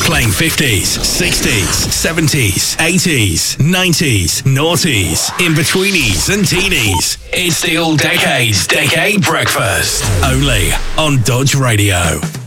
Playing 50s, 60s, 70s, 80s, 90s, noughties, in-betweenies and teenies. It's the All Decades Decade Breakfast. Only on Dodge Radio.